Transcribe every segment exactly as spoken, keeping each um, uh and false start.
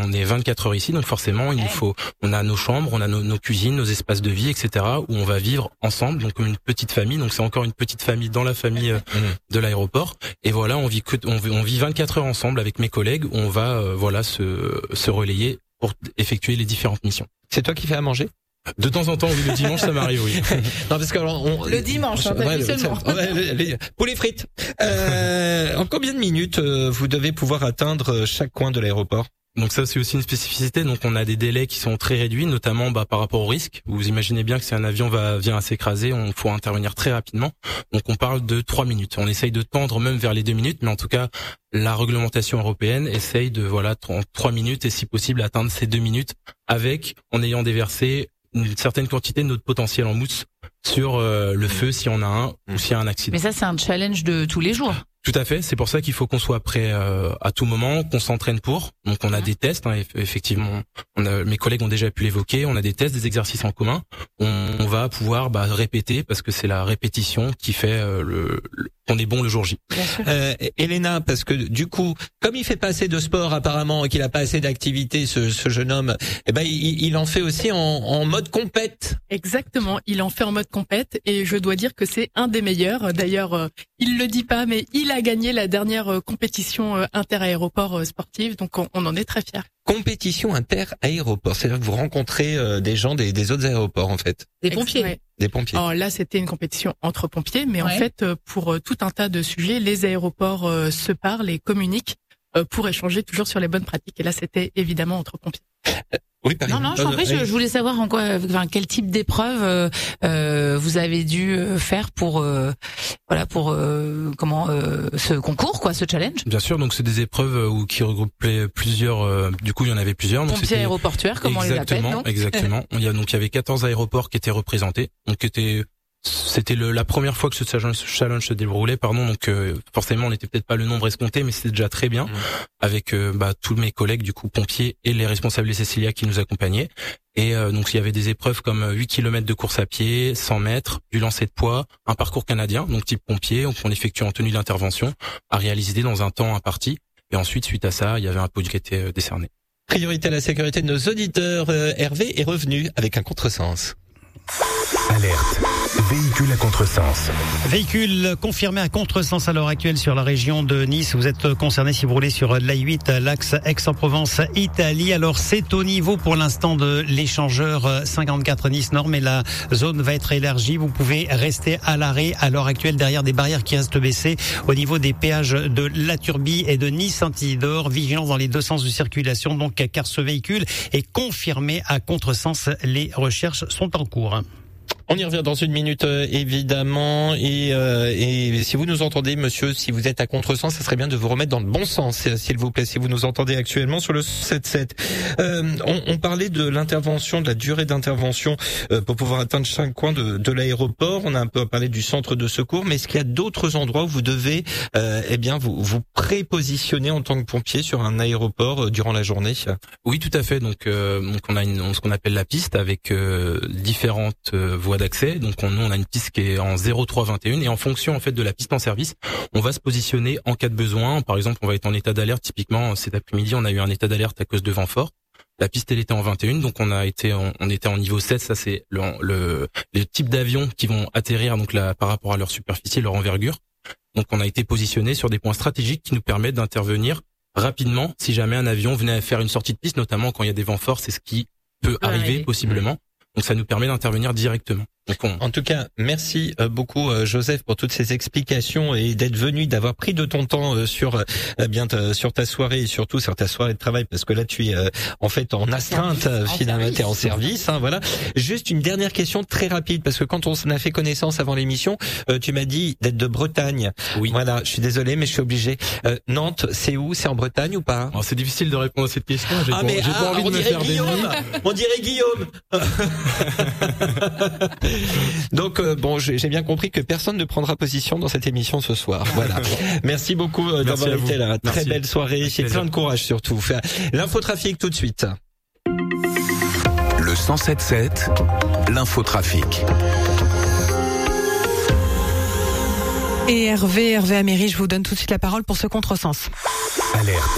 on est vingt-quatre heures ici, donc forcément, il nous faut, on a nos chambres, on a nos, nos cuisines, nos espaces de vie, et cetera, où on va vivre ensemble, donc comme une petite famille. Donc c'est encore une petite famille dans la famille euh, de l'aéroport. Et voilà, on vit que, on, on vit vingt-quatre heures ensemble avec mes collègues, où on va, euh, voilà, se, se relayer pour effectuer les différentes missions. C'est toi qui fais à manger ? De temps en temps, oui, le dimanche, ça m'arrive, oui. Non, parce que alors, on, le dimanche, hein, ouais, seulement. Ouais, pour les frites. Euh, en combien de minutes euh, vous devez pouvoir atteindre chaque coin de l'aéroport ? Donc ça, c'est aussi une spécificité. Donc on a des délais qui sont très réduits, notamment bah, par rapport au risque. Vous imaginez bien que si un avion va vient à s'écraser, on faut intervenir très rapidement. Donc on parle de trois minutes. On essaye de tendre même vers les deux minutes, mais en tout cas, la réglementation européenne essaye de voilà trois minutes et si possible atteindre ces deux minutes avec en ayant déversé une certaine quantité de notre potentiel en mousse sur euh, le feu si on a un ou s'il y a un accident. Mais ça, c'est un challenge de tous les jours. Tout à fait, c'est pour ça qu'il faut qu'on soit prêt euh, à tout moment, qu'on s'entraîne pour. Donc on a des tests, hein, effectivement. On a, mes collègues ont déjà pu l'évoquer. On a des tests, des exercices en commun. On, on va pouvoir bah, répéter parce que c'est la répétition qui fait euh, le, le qu'on est bon le jour J. Euh, Elena, parce que du coup, comme il fait pas assez de sport apparemment et qu'il a pas assez d'activité, ce, ce jeune homme, eh ben il, il en fait aussi en, en mode compète. Exactement, il en fait en mode compète et je dois dire que c'est un des meilleurs. D'ailleurs, euh, il le dit pas, mais il a gagné la dernière euh, compétition euh, inter-aéroport euh, sportive, donc on, on en est très fiers. Compétition inter-aéroport, c'est-à-dire que vous rencontrez euh, des gens des, des autres aéroports en fait. Des pompiers. Ouais. Des pompiers. Alors là, c'était une compétition entre pompiers, mais ouais. en fait, pour tout un tas de sujets, les aéroports euh, se parlent et communiquent euh, pour échanger toujours sur les bonnes pratiques. Et là, c'était évidemment entre pompiers. Euh, oui, non, non, je, euh, prie, je, je voulais savoir en quoi, enfin, quel type d'épreuve euh, euh, vous avez dû faire pour, euh, voilà, pour euh, comment euh, ce concours, quoi, ce challenge. Bien sûr, donc c'est des épreuves où qui regroupaient plusieurs. Euh, du coup, il y en avait plusieurs. Donc pompiers aéroportuaires, comme on les appelle, non ? Exactement. Il y a donc il y avait quatorze aéroports qui étaient représentés, donc qui étaient C'était le, la première fois que ce challenge, ce challenge se déroulait, pardon. Donc euh, forcément, on n'était peut-être pas le nombre escompté, mais c'était déjà très bien. Mmh. Avec euh, bah, tous mes collègues, du coup pompiers et les responsables de Cecilia qui nous accompagnaient. Et euh, donc il y avait des épreuves comme huit kilomètres de course à pied, cent mètres, du lancer de poids, un parcours canadien, donc type pompier, qu'on effectue en tenue d'intervention, à réaliser dans un temps imparti. Et ensuite, suite à ça, il y avait un podium qui était décerné. Priorité à la sécurité de nos auditeurs. Euh, Hervé est revenu avec un contresens. Alerte. Véhicule à contresens. Véhicule confirmé à contresens à l'heure actuelle sur la région de Nice. Vous êtes concerné si vous roulez sur l'A huit, l'axe Aix-en-Provence, Italie. Alors c'est au niveau pour l'instant de l'échangeur cinquante-quatre Nice Nord, mais la zone va être élargie. Vous pouvez rester à l'arrêt à l'heure actuelle derrière des barrières qui restent baissées au niveau des péages de La Turbie et de Nice-Saint-Isidore. Vigilance dans les deux sens de circulation, donc car ce véhicule est confirmé à contresens. Les recherches sont en cours. On y revient dans une minute, euh, évidemment. Et, euh, et si vous nous entendez, monsieur, si vous êtes à contresens, ça serait bien de vous remettre dans le bon sens, s'il vous plaît, si vous nous entendez actuellement sur le sept sept. Euh, on, on parlait de l'intervention, de la durée d'intervention euh, pour pouvoir atteindre chaque coin de, de l'aéroport. On a un peu parlé du centre de secours, mais est-ce qu'il y a d'autres endroits où vous devez euh, eh bien vous, vous prépositionner en tant que pompier sur un aéroport euh, durant la journée ? Oui, tout à fait. Donc, euh, donc on a une, ce qu'on appelle la piste avec euh, différentes euh, voies d'accès. Donc on, nous on a une piste qui est en zéro trois vingt et un et en fonction en fait de la piste en service, on va se positionner en cas de besoin. Par exemple, on va être en état d'alerte. Typiquement cet après-midi, on a eu un état d'alerte à cause de vent fort. La piste elle était en vingt et un, donc on a été en, on était en niveau sept. Ça c'est le, le les types d'avions qui vont atterrir donc là par rapport à leur superficie, leur envergure. Donc on a été positionné sur des points stratégiques qui nous permettent d'intervenir rapidement si jamais un avion venait à faire une sortie de piste, notamment quand il y a des vents forts, c'est ce qui peut ouais, arriver ouais. possiblement. Donc ça nous permet d'intervenir directement. Donc on... En tout cas, merci beaucoup Joseph pour toutes ces explications et d'être venu, d'avoir pris de ton temps sur euh, bien ta, sur ta soirée et surtout sur ta soirée de travail parce que là tu es euh, en fait en astreinte finalement, t'es en service. Hein, voilà. Juste une dernière question très rapide parce que quand on a fait connaissance avant l'émission, euh, tu m'as dit d'être de Bretagne. Oui. Voilà, je suis désolé mais je suis obligé. Euh, Nantes, c'est où ? C'est en Bretagne ou pas ? Alors, c'est difficile de répondre à cette question. J'ai ah pas, mais j'ai ah, pas envie on de me dirait faire Guillaume. On dirait Guillaume. Donc euh, bon, j'ai, j'ai bien compris que personne ne prendra position dans cette émission ce soir. Voilà. Merci beaucoup euh, d'avoir été là. Très Merci. Belle soirée. C'est plein de courage surtout. L'infotrafic tout de suite. Le cent sept sept, l'infotrafic. Et Hervé, Hervé Améry, je vous donne tout de suite la parole pour ce contresens. Alerte.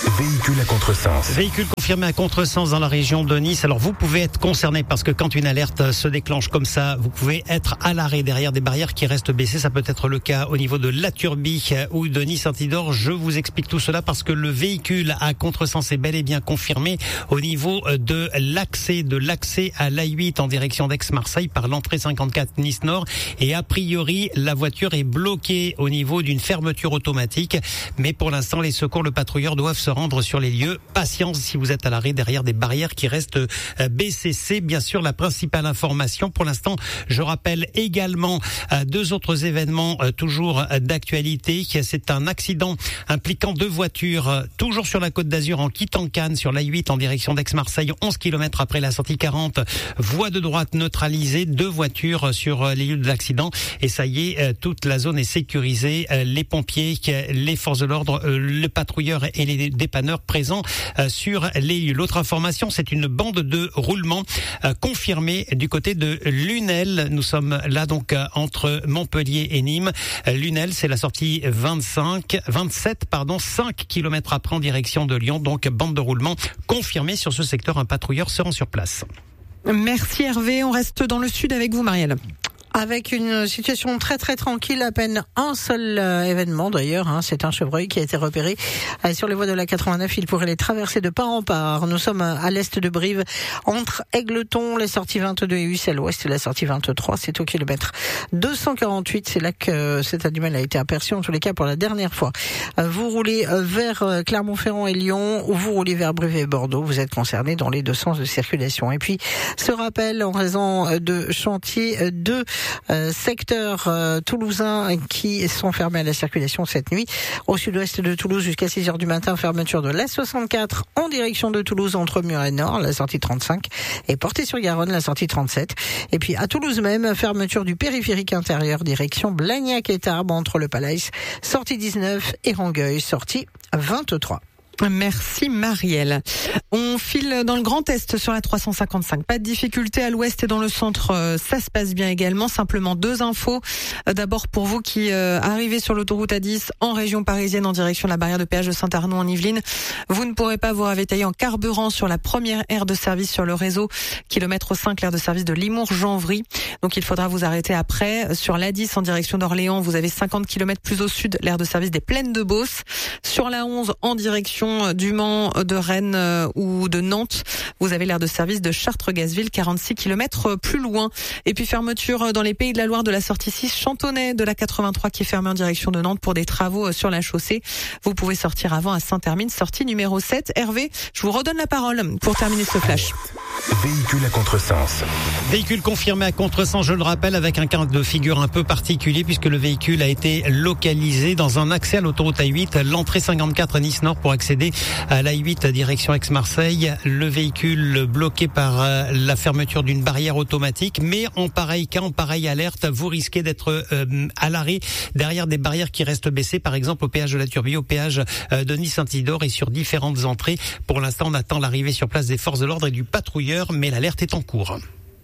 Véhicule à contresens. Véhicule confirmé à contresens dans la région de Nice. Alors vous pouvez être concerné parce que quand une alerte se déclenche comme ça, vous pouvez être à l'arrêt derrière des barrières qui restent baissées. Ça peut être le cas au niveau de La Turbie ou de Nice-Antidore. Je vous explique tout cela parce que le véhicule à contresens est bel et bien confirmé au niveau de l'accès de l'accès à l'A huit en direction d'Aix-Marseille par l'entrée cinquante-quatre Nice-Nord. Et a priori, la voiture est bloquée au niveau d'une fermeture automatique. Mais pour l'instant, les secours, le patrouilleur doivent se rendre sur les lieux. Patience si vous êtes à l'arrêt derrière des barrières qui restent baissées. C'est bien sûr la principale information. Pour l'instant, je rappelle également deux autres événements toujours d'actualité. C'est un accident impliquant deux voitures toujours sur la Côte d'Azur en quittant Cannes sur l'A huit en direction d'Aix-Marseille, onze kilomètres après la sortie quarante. Voie de droite neutralisée, deux voitures sur les lieux de l'accident et ça y est, toute la zone est sécurisée. Les pompiers, les forces de l'ordre, le patrouilleur et les dépanneurs présents sur les lieux. L'autre information, c'est une bande de roulement confirmée du côté de Lunel. Nous sommes là donc entre Montpellier et Nîmes. Lunel, c'est la sortie vingt-cinq, vingt-sept, pardon, cinq kilomètres après en direction de Lyon. Donc bande de roulement confirmée sur ce secteur. Un patrouilleur se rend sur place. Merci Hervé. On reste dans le sud avec vous, Marielle. Avec une situation très très tranquille, à peine un seul euh, événement d'ailleurs, hein, c'est un chevreuil qui a été repéré euh, sur les voies de la quatre-vingt-neuf, il pourrait les traverser de part en part. Nous sommes à l'est de Brive, entre Égletons, la sortie vingt-deux et Huisse, à l'ouest la sortie vingt-trois, c'est au kilomètre deux cent quarante-huit, c'est là que cet animal a été aperçu, en tous les cas pour la dernière fois. Euh, vous roulez euh, vers euh, Clermont-Ferrand et Lyon, ou vous roulez vers Brive et Bordeaux, vous êtes concerné dans les deux sens de circulation. Et puis, ce rappel en raison de chantiers de Euh, secteurs euh, toulousains qui sont fermés à la circulation cette nuit. Au sud-ouest de Toulouse jusqu'à six heures du matin, fermeture de l'A soixante-quatre en direction de Toulouse entre Muret-Nord, la sortie trente-cinq, et Portée-sur-Garonne, la sortie trente-sept. Et puis à Toulouse même, fermeture du périphérique intérieur direction Blagnac et Tarbes entre le Palais, sortie dix-neuf, et Rangueil, sortie vingt-trois. Merci Marielle. On file dans le Grand Est sur la trois cent cinquante-cinq. Pas de difficulté à l'ouest et dans le centre, ça se passe bien également. Simplement deux infos. D'abord pour vous qui euh, arrivez sur l'autoroute A dix en région parisienne en direction de la barrière de péage de Saint-Arnaud en Yvelines, vous ne pourrez pas vous ravitailler en carburant sur la première aire de service sur le réseau, kilomètre cinq, l'aire de service de Limours-Janvry. Donc il faudra vous arrêter après. Sur l'A dix en direction d'Orléans, vous avez cinquante kilomètres plus au sud, l'aire de service des Plaines de Beauce. Sur la onze en direction du Mans, de Rennes euh, ou de Nantes, vous avez l'aire de service de Chartres-Gazeville, quarante-six kilomètres plus loin. Et puis fermeture dans les Pays de la Loire de la sortie six, Chantonnay de la quatre-vingt-trois qui est fermée en direction de Nantes pour des travaux sur la chaussée. Vous pouvez sortir avant à Saint-Hermine, sortie numéro sept. Hervé, je vous redonne la parole pour terminer ce flash. Véhicule à contresens. Véhicule confirmé à contresens, je le rappelle, avec un cas de figure un peu particulier puisque le véhicule a été localisé dans un accès à l'autoroute A huit, l'entrée cinquante-quatre Nice-Nord pour accéder à l'A huit direction Aix-Marseille. Le véhicule bloqué par la fermeture d'une barrière automatique, mais en pareil cas, en pareille alerte, vous risquez d'être euh, à l'arrêt derrière des barrières qui restent baissées, par exemple au péage de La Turbie, au péage de Nice-Antidore et sur différentes entrées. Pour l'instant, on attend l'arrivée sur place des forces de l'ordre et du patrouilleur, mais l'alerte est en cours.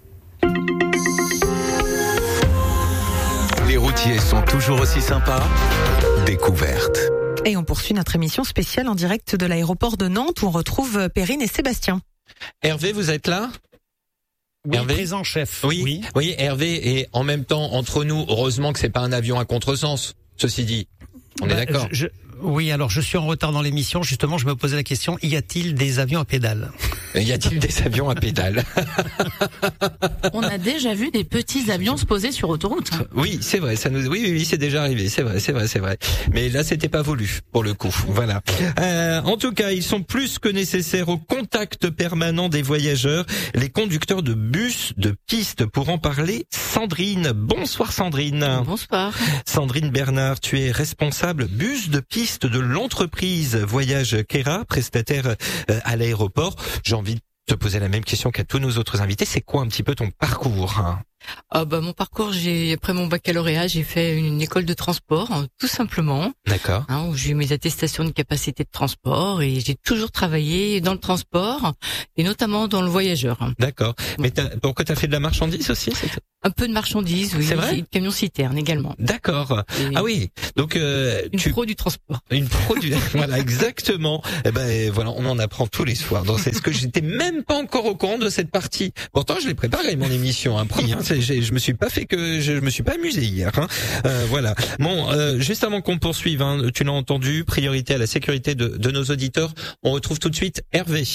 Les routiers sont toujours aussi sympas. Découverte. Et on poursuit notre émission spéciale en direct de l'aéroport de Nantes où on retrouve Perrine et Sébastien. Hervé, vous êtes là ? Oui, Hervé, présent chef. Oui, oui, oui, Hervé, et en même temps, entre nous, heureusement que c'est pas un avion à contresens, ceci dit. On bah, est d'accord. Je, je, oui, alors je suis en retard dans l'émission. Justement, je me posais la question, y a-t-il des avions à pédales ? Y a-t-il des avions à pédales ? On a déjà vu des petits avions se poser sur autoroute. Hein. Oui, c'est vrai, ça nous, oui, oui, oui, c'est déjà arrivé, c'est vrai, c'est vrai, c'est vrai. Mais là, c'était pas voulu, pour le coup. Voilà. Euh, en tout cas, ils sont plus que nécessaires au contact permanent des voyageurs, les conducteurs de bus, de pistes. Pour en parler, Sandrine. Bonsoir Sandrine. Bonsoir. Sandrine Bernard, tu es responsable bus de piste de l'entreprise Voyage Kera, prestataire à l'aéroport. J'ai envie de te poser la même question qu'à tous nos autres invités. C'est quoi un petit peu ton parcours ? Ah bah mon parcours, j'ai après mon baccalauréat, j'ai fait une école de transport, hein, tout simplement. D'accord. Hein, où j'ai eu mes attestations de capacité de transport et j'ai toujours travaillé dans le transport et notamment dans le voyageur. D'accord. Mais t'as, pourquoi t'as fait de la marchandise aussi ? Un peu de marchandises, oui. C'est vrai? Et de camions citernes également. D'accord. Et Ah oui. Donc euh, une tu pro du transport. une pro du voilà exactement. Et ben voilà, on en apprend tous les soirs. Donc c'est ce que j'étais même pas encore au courant de cette partie. Pourtant je l'ai préparé mon émission. Hein, promis, hein, c'est, j'ai, je me suis pas fait que je, je me suis pas amusé hier. Hein. Euh, voilà. Bon, euh, juste avant qu'on poursuive, hein, tu l'as entendu, priorité à la sécurité de, de nos auditeurs. On retrouve tout de suite Hervé.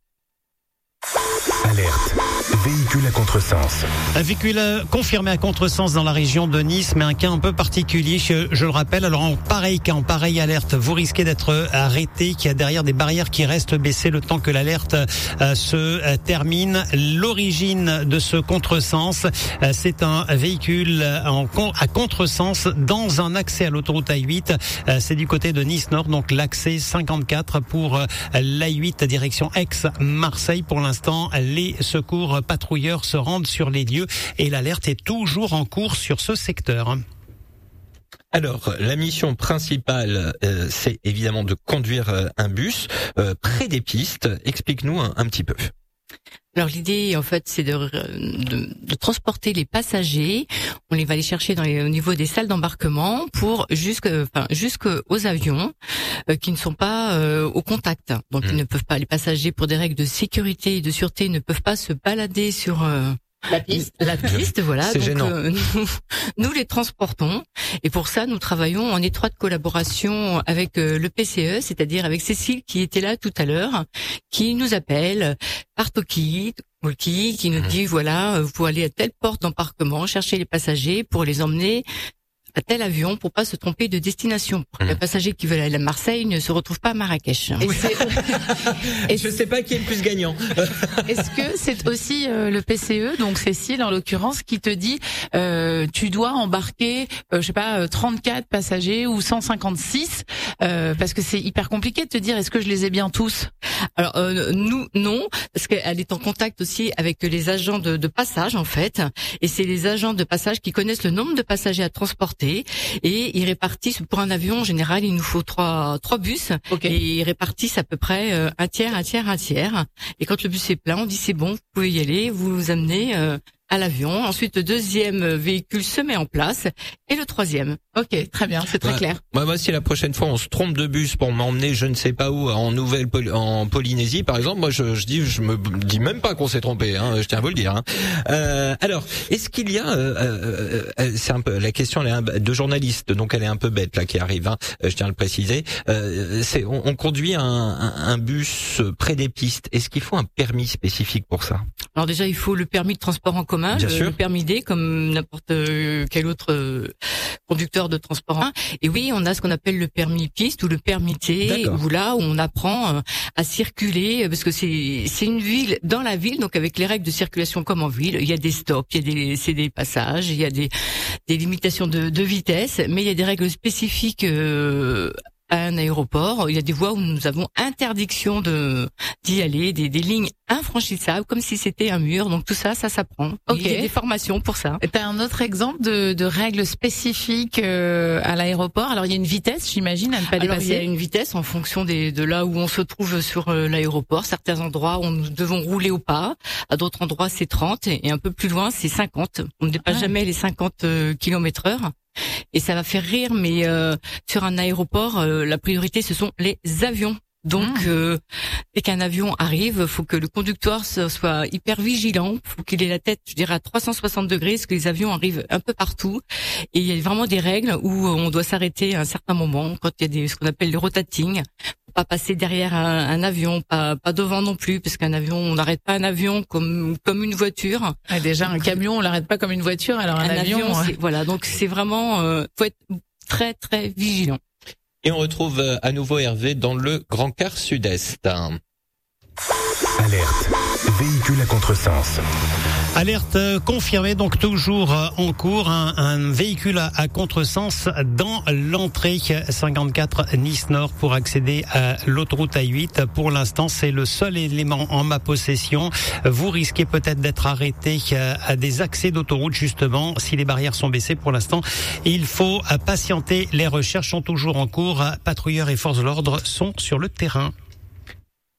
Alerte. Véhicule à contresens. Un véhicule confirmé à contresens dans la région de Nice, mais un cas un peu particulier, je, je le rappelle. Alors en pareil cas, en pareille alerte, vous risquez d'être arrêté, qu'il y a derrière des barrières qui restent baissées le temps que l'alerte euh, se euh, termine. L'origine de ce contresens, euh, c'est un véhicule en, à contresens dans un accès à l'autoroute A huit. Euh, c'est du côté de Nice-Nord, donc l'accès cinquante-quatre pour euh, l'A huit direction Aix-Marseille. Pour l'instant, les secours patrouilleurs se rendent sur les lieux et l'alerte est toujours en cours sur ce secteur. Alors, la mission principale, euh, c'est évidemment de conduire euh, un bus euh, près des pistes. Explique-nous un, un petit peu. Alors l'idée, en fait, c'est de, de, de transporter les passagers. On les va les chercher dans les, au niveau des salles d'embarquement pour jusque, enfin, jusqu'aux avions euh, qui ne sont pas euh, au contact. Donc, mmh. ils ne peuvent pas. Les passagers, pour des règles de sécurité et de sûreté, ne peuvent pas se balader sur euh, la piste. La piste, voilà. C'est donc, gênant. Euh, nous, nous les transportons. Et pour ça, nous travaillons en étroite collaboration avec euh, le P C E, c'est-à-dire avec Cécile qui était là tout à l'heure, qui nous appelle par Toki, Toki, qui nous dit voilà, vous pouvez aller à telle porte d'embarquement, chercher les passagers pour les emmener à tel avion pour pas se tromper de destination. Pour que les passagers qui veulent aller à Marseille ne se retrouvent pas à Marrakech. Et c'est... Et je sais pas qui est le plus gagnant. Est-ce que c'est aussi euh, le P C E, donc Cécile en l'occurrence, qui te dit euh, tu dois embarquer, euh, je sais pas, trente-quatre passagers ou cent cinquante-six, euh, parce que c'est hyper compliqué de te dire est-ce que je les ai bien tous. Alors euh, nous non, parce qu'elle est en contact aussi avec les agents de, de passage en fait, et c'est les agents de passage qui connaissent le nombre de passagers à transporter. Et ils répartissent, pour un avion en général, il nous faut trois trois bus, okay. Et ils répartissent à peu près euh, un tiers, un tiers, un tiers. Et quand le bus est plein, on dit c'est bon, vous pouvez y aller, vous vous amenez euh, à l'avion. Ensuite, le deuxième véhicule se met en place et le troisième. Ok, très bien, c'est très ouais. clair. Moi, moi, si la prochaine fois on se trompe de bus pour m'emmener, je ne sais pas où, en Nouvelle, en Polynésie, par exemple, moi, je, je dis, je me dis même pas qu'on s'est trompé. Hein, je tiens à vous le dire. Hein. Euh, alors, est-ce qu'il y a, euh, euh, euh, c'est un peu la question, elle est un, de journaliste, donc elle est un peu bête là qui arrive. Hein, je tiens à le préciser. Euh, c'est, on, on conduit un, un, un bus près des pistes. Est-ce qu'il faut un permis spécifique pour ça? Alors déjà, il faut le permis de transport en commun, Bien le, sûr. le permis D, comme n'importe quel autre conducteur de transport en commun. Et oui, on a ce qu'on appelle le permis piste ou le permis T, où là, où on apprend à circuler, parce que c'est c'est une ville dans la ville, donc avec les règles de circulation comme en ville. Il y a des stops, il y a des c'est des passages, il y a des des limitations de, de vitesse, mais il y a des règles spécifiques. Euh, à un aéroport, il y a des voies où nous avons interdiction de d'y aller, des, des lignes infranchissables, comme si c'était un mur. Donc tout ça, ça s'apprend. Ok. Il y a des formations pour ça. Et t'as un autre exemple de, de règles spécifiques euh, à l'aéroport. Alors il y a une vitesse, j'imagine, à ne pas Alors, dépasser. il y a une vitesse en fonction des, de là où on se trouve sur euh, l'aéroport. Certains endroits, on, nous devons rouler au pas. À d'autres endroits, c'est trente. Et un peu plus loin, c'est cinquante. On ne dépasse ah. jamais les cinquante kilomètres heure. Et ça va faire rire, mais euh, sur un aéroport, euh, la priorité, ce sont les avions. Donc, mmh. euh, dès qu'un avion arrive, faut que le conducteur soit hyper vigilant, faut qu'il ait la tête, je dirais, à trois cent soixante degrés, parce que les avions arrivent un peu partout. Et il y a vraiment des règles où on doit s'arrêter à un certain moment, quand il y a des, ce qu'on appelle le rotating. Pas passer derrière un, un avion, pas, pas devant non plus, parce qu'un avion, on n'arrête pas un avion comme comme une voiture. Ouais, déjà un camion, on l'arrête pas comme une voiture, alors un, un avion, avion ouais. c'est, voilà. Donc c'est vraiment, euh, faut être très très vigilant. Et on retrouve à nouveau Hervé dans le Grand Quart Sud-Est. Alerte. Véhicule à contresens. Alerte confirmée, donc toujours en cours, un, un véhicule à, à contresens dans l'entrée cinquante-quatre Nice-Nord pour accéder à l'autoroute A huit. Pour l'instant, c'est le seul élément en ma possession. Vous risquez peut-être d'être arrêté à des accès d'autoroute, justement, si les barrières sont baissées. Pour l'instant, il faut patienter. Les recherches sont toujours en cours. Patrouilleurs et forces de l'ordre sont sur le terrain.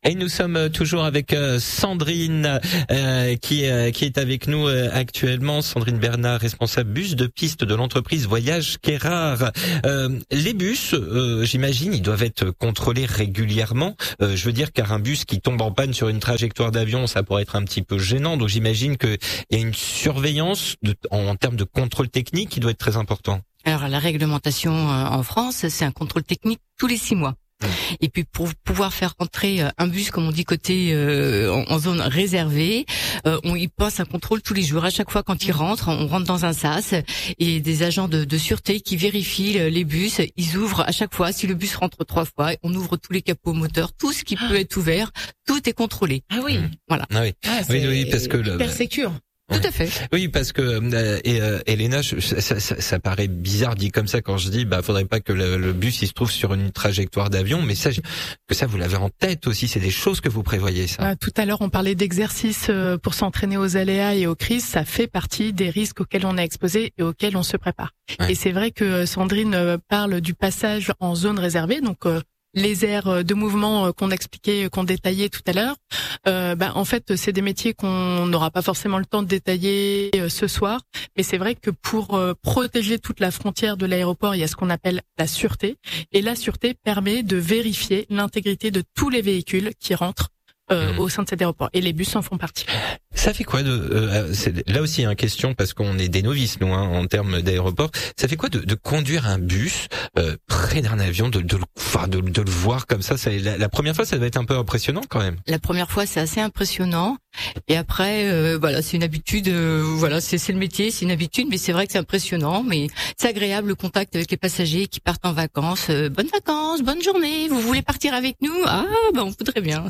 Et nous sommes toujours avec Sandrine euh, qui, euh, qui est avec nous actuellement. Sandrine Bernard, responsable bus de piste de l'entreprise Voyage Kérard. Euh, les bus, euh, j'imagine, ils doivent être contrôlés régulièrement. Euh, je veux dire, car un bus qui tombe en panne sur une trajectoire d'avion, ça pourrait être un petit peu gênant. Donc j'imagine qu'il y a une surveillance de, en, en termes de contrôle technique qui doit être très important. Alors la réglementation en France, c'est un contrôle technique tous les six mois. Et puis pour pouvoir faire rentrer un bus, comme on dit, côté euh, en, en zone réservée, euh, on y passe un contrôle tous les jours. À chaque fois quand il rentre, on rentre dans un sas et des agents de, de sûreté qui vérifient les bus. Ils ouvrent à chaque fois. Si le bus rentre trois fois, on ouvre tous les capots moteurs, tout ce qui peut être ouvert, tout est contrôlé. Ah oui. Voilà. Ah oui. Ah, oui, oui, parce que le, hyper sécure. Tout à fait. Oui, parce que euh, et, euh, Elena, je, ça, ça, ça paraît bizarre dit comme ça quand je dis, bah, faudrait pas que le, le bus il se trouve sur une trajectoire d'avion, mais ça, que ça vous l'avez en tête aussi, c'est des choses que vous prévoyez, ça. Ah, tout à l'heure, on parlait d'exercices pour s'entraîner aux aléas et aux crises. Ça fait partie des risques auxquels on est exposé et auxquels on se prépare. Ouais. Et c'est vrai que Sandrine parle du passage en zone réservée, donc. Euh, les aires de mouvement qu'on expliquait, qu'on détaillait tout à l'heure, euh, bah, en fait, c'est des métiers qu'on n'aura pas forcément le temps de détailler euh, ce soir. Mais c'est vrai que pour euh, protéger toute la frontière de l'aéroport, il y a ce qu'on appelle la sûreté. Et la sûreté permet de vérifier l'intégrité de tous les véhicules qui rentrent Euh, mmh. au sein de cet aéroport, et les bus en font partie. Ça fait quoi de euh, c'est là aussi une question parce qu'on est des novices nous hein, en termes d'aéroport. Ça fait quoi de, de conduire un bus euh, près d'un avion, de de, enfin, de de le voir comme ça, ça la, la première fois ça doit être un peu impressionnant quand même. La première fois c'est assez impressionnant et après euh, voilà c'est une habitude, euh, voilà c'est c'est le métier, c'est une habitude, mais c'est vrai que c'est impressionnant, mais c'est agréable le contact avec les passagers qui partent en vacances. Euh, bonnes vacances, bonne journée. Vous voulez partir avec nous? Ah ben on voudrait bien.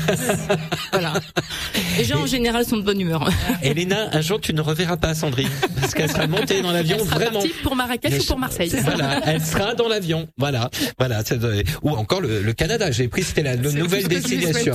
Voilà. Les gens en général sont de bonne humeur. Elena, un jour tu ne reverras pas Sandrine parce qu'elle sera montée dans l'avion elle sera vraiment. Partie pour Marrakech Mais ou pour Marseille. Voilà, elle sera dans l'avion. Voilà, voilà. Ou encore le, le Canada. J'ai pris c'était la, la nouvelle destination.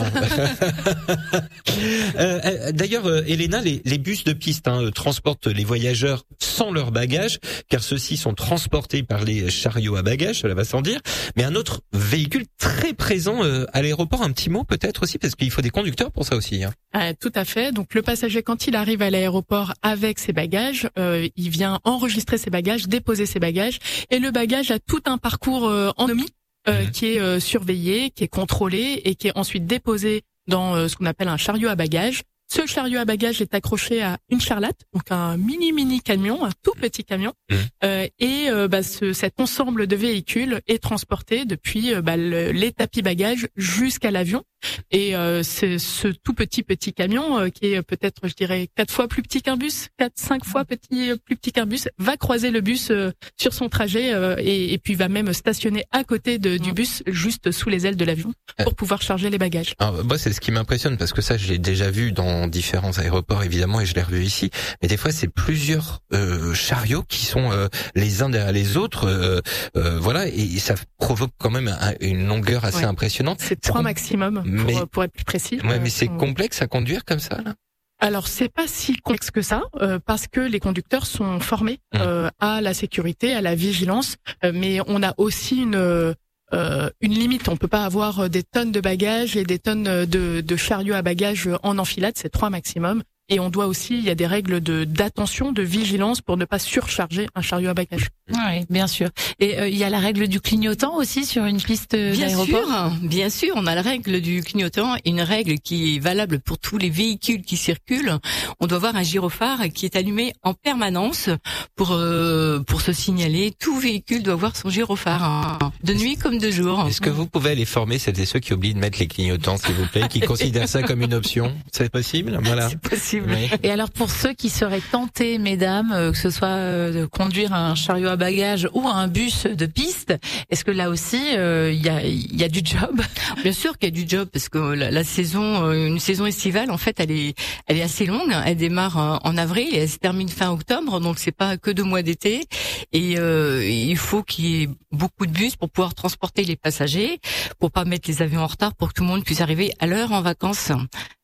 euh, D'ailleurs, euh, Elena, les, les bus de piste hein, transportent les voyageurs sans leurs bagages, car ceux-ci sont transportés par les chariots à bagages. Cela va sans dire. Mais un autre véhicule très présent euh, à l'aéroport. Un petit mot peut-être aussi parce qu'il faut des conducteurs pour ça aussi. Hein. Ah, tout à fait. Donc le passager, quand il arrive à l'aéroport avec ses bagages, euh, il vient enregistrer ses bagages, déposer ses bagages, et le bagage a tout un parcours euh, en autonomie euh, mmh. qui est euh, surveillé, qui est contrôlé et qui est ensuite déposé dans euh, ce qu'on appelle un chariot à bagages. Ce chariot à bagages est accroché à une charlate, donc un mini mini camion, un tout petit camion, mmh. euh, et euh, bah, ce, cet ensemble de véhicules est transporté depuis euh, bah, le, les tapis bagages jusqu'à l'avion. Et euh, c'est ce tout petit petit camion euh, qui est peut-être, je dirais, quatre fois plus petit qu'un bus, quatre cinq fois petit plus petit qu'un bus, va croiser le bus euh, sur son trajet euh, et, et puis va même stationner à côté de, du bus, juste sous les ailes de l'avion, pour pouvoir charger les bagages. Alors, moi, c'est ce qui m'impressionne parce que ça, je l'ai déjà vu dans différents aéroports évidemment et je l'ai revu ici. Mais des fois, c'est plusieurs euh, chariots qui sont euh, les uns derrière les autres, euh, euh, voilà, et ça provoque quand même un, une longueur assez ouais. impressionnante. C'est trois maximum. Pour, mais, pour être plus précis. Ouais, mais c'est euh, complexe à conduire comme ça, là? Alors, c'est pas si complexe que ça, euh, parce que les conducteurs sont formés euh, à la sécurité, à la vigilance, euh, mais on a aussi une euh, une limite. On peut pas avoir des tonnes de bagages et des tonnes de, de chariots à bagages en enfilade, c'est trois maximum. Et on doit aussi, il y a des règles de d'attention, de vigilance pour ne pas surcharger un chariot à bagages. Oui, bien sûr. Et euh, il y a la règle du clignotant aussi sur une piste d'aéroport. Bien sûr, bien sûr, on a la règle du clignotant, une règle qui est valable pour tous les véhicules qui circulent. On doit avoir un gyrophare qui est allumé en permanence pour euh, pour se signaler. Tout véhicule doit avoir son gyrophare, hein, de nuit comme de jour. Est-ce que vous pouvez aller former celles et ceux qui oublient de mettre les clignotants, s'il vous plaît, qui considèrent ça comme une option? C'est possible? Voilà. C'est possible. Oui. Et alors pour ceux qui seraient tentés, mesdames, euh, que ce soit euh, de conduire un chariot à bagages ou un bus de piste, est-ce que là aussi il euh, y a il y a du job? Bien sûr qu'il y a du job parce que la, la saison, euh, une saison estivale, en fait, elle est elle est assez longue. Elle démarre en, en avril et elle se termine fin octobre, donc c'est pas que deux mois d'été. Et euh, il faut qu'il y ait beaucoup de bus pour pouvoir transporter les passagers, pour pas mettre les avions en retard, pour que tout le monde puisse arriver à l'heure en vacances.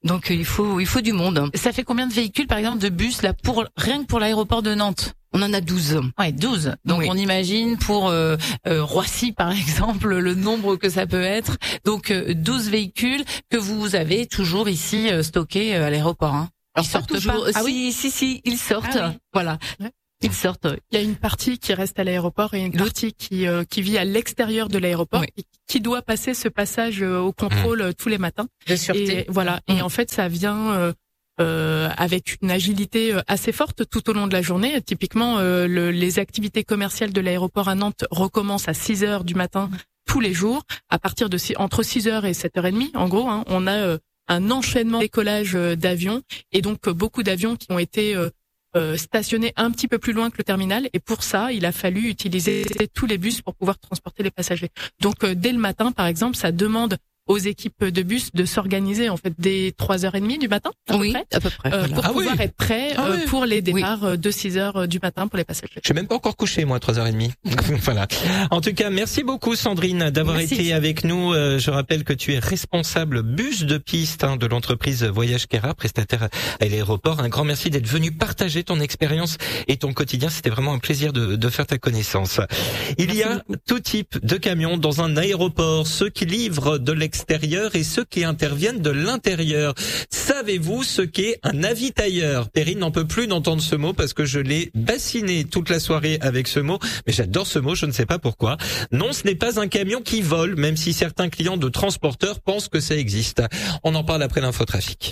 Donc il faut il faut du monde. Ça fait combien de véhicules, par exemple, de bus là pour rien que pour l'aéroport de Nantes? On en a douze. Ouais, douze. Donc oui. On imagine pour euh, euh, Roissy par exemple le nombre que ça peut être. Donc euh, douze véhicules que vous avez toujours ici euh, stockés euh, à l'aéroport. Hein. Alors ils sortent toujours. pas. Ah oui, si si, ils sortent. Ah oui. Voilà. Ouais. Ils sortent. Oui. Il y a une partie qui reste à l'aéroport et une partie qui euh, qui vit à l'extérieur de l'aéroport oui. et qui doit passer ce passage euh, au contrôle mmh. tous les matins. De sûreté. Et voilà. Mmh. Et en fait, ça vient euh, euh, avec une agilité assez forte tout au long de la journée. Typiquement, euh, le, les activités commerciales de l'aéroport à Nantes recommencent à six heures du matin tous les jours. À partir de entre six heures et sept heures trente, en gros, hein, on a euh, un enchaînement de décollage d'avions et donc euh, beaucoup d'avions qui ont été euh, Euh, stationné un petit peu plus loin que le terminal, et pour ça il a fallu utiliser tous les bus pour pouvoir transporter les passagers. Donc euh, dès le matin par exemple, ça demande aux équipes de bus de s'organiser en fait dès trois heures trente du matin à oui, peu près, à peu près euh, voilà. pour ah pouvoir oui. être prêt ah euh, oui. pour les départs oui. de six heures du matin pour les passagers. Je suis même pas encore couché moi à trois heures trente. Voilà. En tout cas, merci beaucoup Sandrine d'avoir merci. été avec nous. Euh, je rappelle que tu es responsable bus de piste hein, de l'entreprise Voyage Kera, prestataire à l'aéroport. Un grand merci d'être venu partager ton expérience et ton quotidien. C'était vraiment un plaisir de, de faire ta connaissance. Il merci y a beaucoup. Tout type de camions dans un aéroport, ceux qui livrent de l'extérieur et ceux qui interviennent de l'intérieur. Savez-vous ce qu'est un avitailleur? Perrine n'en peut plus d'entendre ce mot parce que je l'ai bassiné toute la soirée avec ce mot, mais j'adore ce mot, je ne sais pas pourquoi. Non, ce n'est pas un camion qui vole, même si certains clients de transporteurs pensent que ça existe. On en parle après l'infotrafic.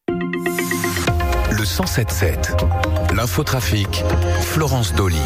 Le cent sept sept, l'infotrafic, Florence Dolly.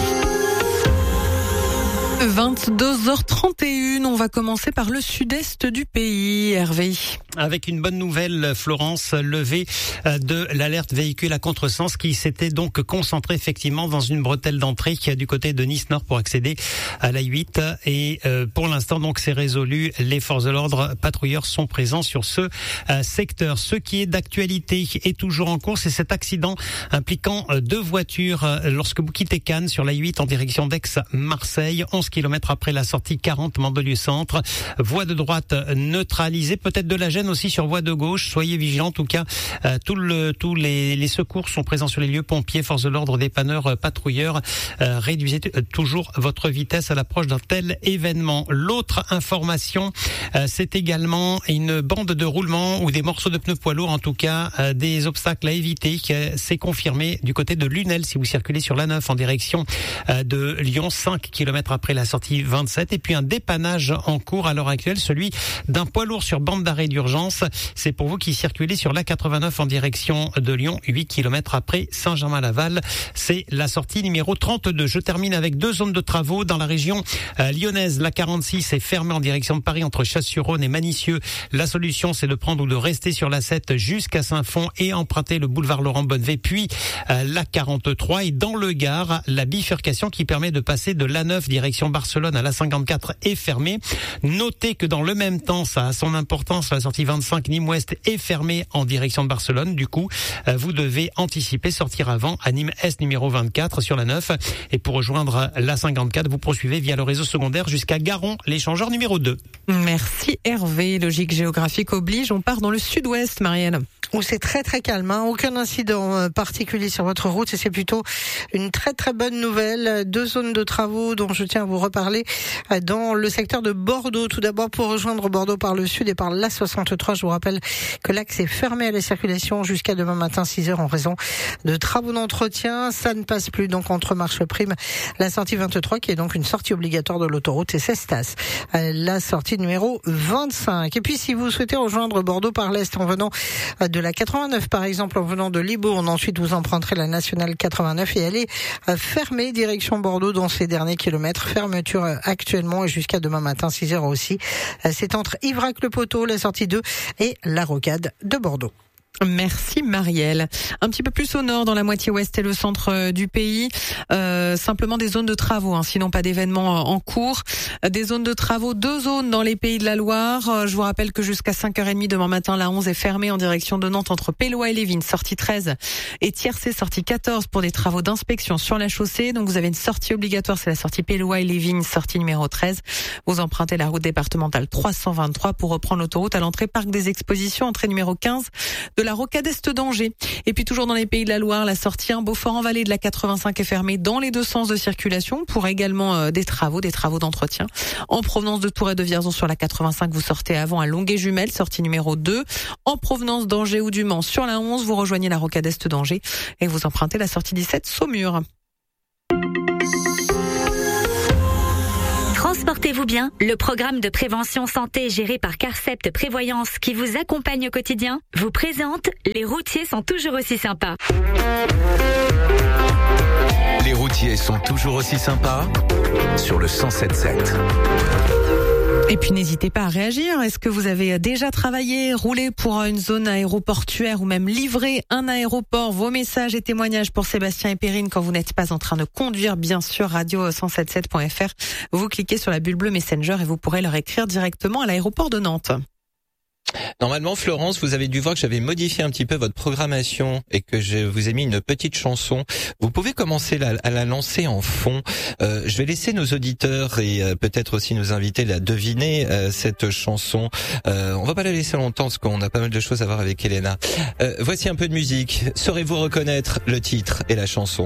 vingt-deux heures trente et une, on va commencer par le sud-est du pays, Hervé. Avec une bonne nouvelle, Florence, levée de l'alerte véhicule à contresens qui s'était donc concentrée effectivement dans une bretelle d'entrée du côté de Nice-Nord pour accéder à l'A huit. Et euh, pour l'instant, donc, c'est résolu. Les forces de l'ordre patrouilleurs sont présents sur ce euh, secteur. Ce qui est d'actualité est toujours en cours, c'est cet accident impliquant euh, deux voitures euh, lorsque vous quittez Cannes sur l'A huit en direction d'Aix-Marseille. onze kilomètres après la sortie quarante Mandelieu-Centre. Voie de droite neutralisée, peut-être de la gêne aussi sur voie de gauche. Soyez vigilants. En tout cas, euh, tout le, tous les, les secours sont présents sur les lieux. Pompiers, forces de l'ordre, dépanneurs, euh, patrouilleurs. Euh, réduisez t- toujours votre vitesse à l'approche d'un tel événement. L'autre information, euh, c'est également une bande de roulement ou des morceaux de pneus poids lourds, en tout cas euh, des obstacles à éviter. Euh, c'est confirmé du côté de Lunel si vous circulez sur l'A neuf en direction euh, de Lyon, cinq kilomètres après la sortie vingt-sept. Et puis un dépannage en cours à l'heure actuelle, celui d'un poids lourd sur bande d'arrêt d'urgence. C'est pour vous qui circulez sur l'A quatre-vingt-neuf en direction de Lyon, huit kilomètres après Saint-Germain-Laval. C'est la sortie numéro trente-deux. Je termine avec deux zones de travaux dans la région euh, lyonnaise. L'A quarante-six est fermée en direction de Paris entre Chasse-sur-Rhône et Manicieux. La solution, c'est de prendre ou de rester sur l'A sept jusqu'à Saint-Fond et emprunter le boulevard Laurent Bonnevet, puis euh, l'A quarante-trois. Et dans le Gard, la bifurcation qui permet de passer de l'A neuf direction Barcelone à l'A cinquante-quatre est fermée. Notez que dans le même temps, ça a son importance, la sortie vingt-cinq Nîmes-Ouest est fermée en direction de Barcelone. Du coup, euh, vous devez anticiper, sortir avant à Nîmes-Est numéro vingt-quatre sur la neuf. Et pour rejoindre l'A cinquante-quatre, vous poursuivez via le réseau secondaire jusqu'à Garon, l'échangeur numéro deux. Merci Hervé. Logique géographique oblige. On part dans le sud-ouest, Marielle. Où c'est très très calme, hein. Aucun incident particulier sur votre route et c'est plutôt une très très bonne nouvelle. Deux zones de travaux dont je tiens à vous reparler dans le secteur de Bordeaux. Tout d'abord, pour rejoindre Bordeaux par le sud et par l'A soixante-trois, je vous rappelle que l'axe est fermé à la circulation jusqu'à demain matin six heures en raison de travaux d'entretien. Ça ne passe plus donc entre Marche Prime, la sortie vingt-trois qui est donc une sortie obligatoire de l'autoroute, et Cestas, la sortie numéro vingt-cinq. Et puis si vous souhaitez rejoindre Bordeaux par l'est en venant de la quatre-vingt-neuf par exemple, en venant de Libourne, ensuite vous emprunterez la nationale quatre-vingt-neuf et elle est fermée direction Bordeaux dans ces derniers kilomètres. Fermeture actuellement et jusqu'à demain matin six heures aussi. C'est entre Ivrac-le-Poteau, la sortie deux et la Rocade de Bordeaux. Merci Marielle. Un petit peu plus au nord, dans la moitié ouest et le centre du pays, euh, simplement des zones de travaux, hein, sinon pas d'événements en cours. Des zones de travaux, deux zones dans les Pays de la Loire. Je vous rappelle que jusqu'à cinq heures trente demain matin, la onze est fermée en direction de Nantes entre Pélois et Lévines, sortie treize, et Tiercé, sortie quatorze pour des travaux d'inspection sur la chaussée. Donc vous avez une sortie obligatoire, c'est la sortie Pélois et Lévines, sortie numéro treize. Vous empruntez la route départementale trois cent vingt-trois pour reprendre l'autoroute à l'entrée Parc des Expositions, entrée numéro quinze de la rocade est d'Angers. Et puis toujours dans les Pays de la Loire, la sortie un Beaufort en vallée de la quatre-vingt-cinq est fermée dans les deux sens de circulation pour également euh, des travaux, des travaux d'entretien. En provenance de Tours et de Vierzon sur la quatre-vingt-cinq, vous sortez avant à Longuet-Jumelles, sortie numéro deux. En provenance d'Angers ou du Mans sur la onze, vous rejoignez la rocade est d'Angers et vous empruntez la sortie dix-sept Saumur. Transportez-vous bien, le programme de prévention santé géré par Carcept Prévoyance qui vous accompagne au quotidien vous présente Les routiers sont toujours aussi sympas. Les routiers sont toujours aussi sympas sur le cent sept sept. Et puis n'hésitez pas à réagir. Est-ce que vous avez déjà travaillé, roulé pour une zone aéroportuaire ou même livré un aéroport? Vos messages et témoignages pour Sébastien et Perrine quand vous n'êtes pas en train de conduire, bien sûr, radio cent soixante-sept point f r. Vous cliquez sur la bulle bleue Messenger et vous pourrez leur écrire directement à l'aéroport de Nantes. Normalement, Florence, vous avez dû voir que j'avais modifié un petit peu votre programmation et que je vous ai mis une petite chanson. Vous pouvez commencer la, à la lancer en fond. Euh, je vais laisser nos auditeurs et euh, peut-être aussi nos invités la deviner, euh, cette chanson. Euh, on va pas la laisser longtemps parce qu'on a pas mal de choses à voir avec Elena. Euh, voici un peu de musique. Saurez-vous reconnaître le titre et la chanson ?